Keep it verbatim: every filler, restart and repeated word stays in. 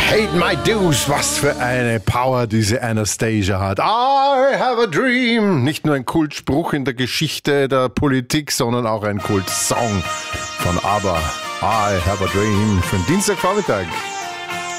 Hate My Dues, was für eine Power diese Anastasia hat. I have a dream. Nicht nur ein Kultspruch in der Geschichte der Politik, sondern auch ein Kultsong von ABBA. I have a dream für den Dienstagvormittag.